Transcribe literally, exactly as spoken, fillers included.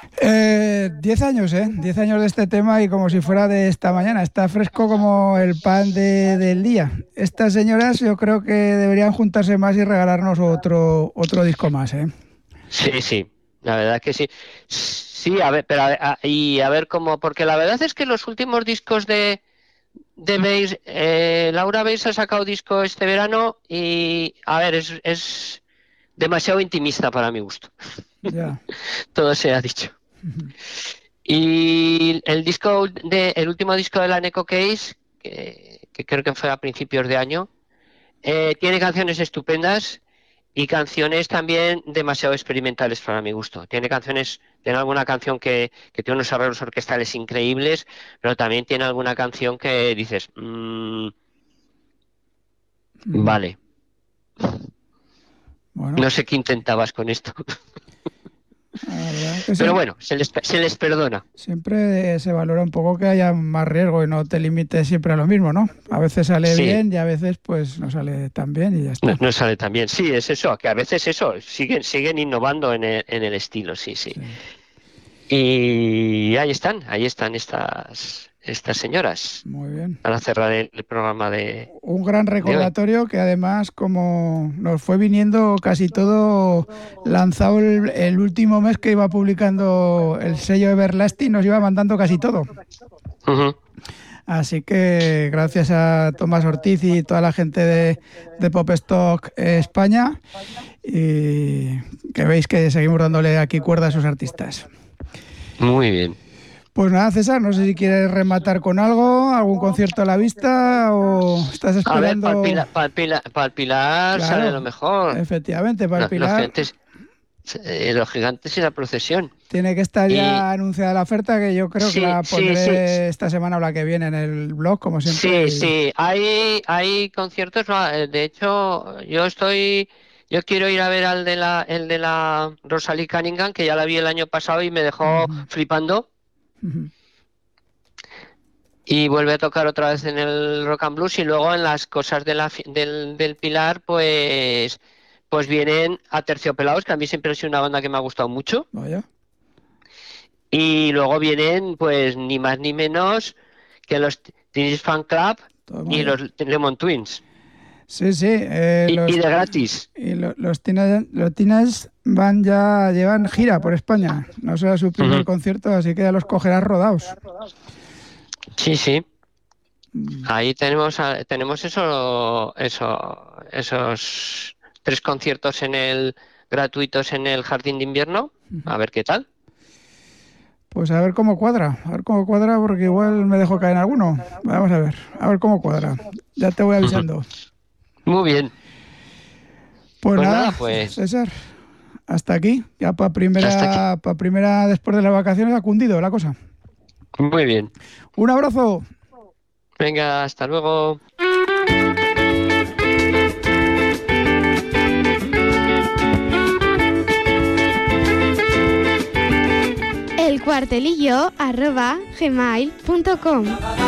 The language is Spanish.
Eh, diez años, ¿eh? Diez años de este tema y como si fuera de esta mañana. Está fresco como el pan de, del día. Estas señoras yo creo que deberían juntarse más y regalarnos otro, otro disco más, ¿eh? Sí, sí, la verdad que sí. Sí, a ver, pero a ver, a- y a ver cómo, porque la verdad es que los últimos discos de, de Bass, eh, Laura Bass ha sacado disco este verano y, a ver, es, es demasiado intimista para mi gusto. Ya. Todo se ha dicho. Y el disco de, el último disco de la Neko Case, que, que creo que fue a principios de año, eh, tiene canciones estupendas y canciones también demasiado experimentales para mi gusto. Tiene canciones, tiene alguna canción que, que tiene unos arreglos orquestales increíbles, pero también tiene alguna canción que dices, "Mm, vale, Bueno, no sé qué intentabas con esto". la verdad que Pero sí. bueno, se les, se les perdona. Siempre se valora un poco que haya más riesgo y no te limites siempre a lo mismo, ¿no? A veces sale Sí, bien y a veces pues no sale tan bien y ya no, está. no sale tan bien. Sí, es eso, que a veces eso, siguen, siguen innovando en el, en el estilo, sí, sí. Sí. Y ahí están, ahí están estas, estas señoras Muy bien. para cerrar el, el programa de, Un gran de hoy. recordatorio que además como nos fue viniendo casi todo lanzado el, el último mes que iba publicando el sello Everlasting, nos iba mandando casi todo. Ujú. Así que gracias a Tomás Ortiz y toda la gente de, de Pop Stock eh, España, y que veis que seguimos dándole aquí cuerda a esos artistas. Muy bien. Pues nada, César, no sé si quieres rematar con algo, algún concierto a la vista o estás A ver, para el esperando. Pilar, para el Pilar, para el Pilar sale Claro, lo mejor. efectivamente, para el Lo- Los, Pilar gigantes, eh, los gigantes y la procesión. tiene que estar Y ya anunciada la oferta, que yo creo que sí, la sí, sí, pondré esta semana o la que viene en el blog, como siempre. sí, Y... sí. Hay, hay conciertos. No, eh, de hecho, yo estoy, yo quiero ir a ver al de la, el de la Rosalie Cunningham, que ya la vi el año pasado y me dejó Ujú, flipando. ujú. Y vuelve a tocar otra vez en el Rock and Blues y luego en las cosas de la, fi- del, del Pilar, pues, pues vienen Aterciopelados, que a mí siempre ha sido una banda que me ha gustado mucho. Vaya, Y luego vienen, pues, ni más ni menos que los Teenage Fan Club toma y ya. los Lemon Twins. Sí, sí, eh, Y, y los, de gratis. y lo- los, Teenage, los Teenage van ya, llevan gira por España. No será su primer Ujú. concierto, así que ya los cogerás rodados. Sí, sí. Mm, Ahí tenemos, a- tenemos eso, eso, esos tres conciertos en el gratuitos en el Jardín de Invierno. ujú. A ver qué tal. Pues a ver cómo cuadra, a ver cómo cuadra, porque igual me dejo caer en alguno. Vamos a ver, a ver cómo cuadra. Ya te voy Ujú. avisando. Muy bien. Pues Pues nada, nada, pues César, hasta aquí. Ya para hasta aquí. primera, para primera después de las vacaciones ha cundido la cosa. Muy bien. Un abrazo. Venga, hasta luego. El cuartelillo arroba gmail punto com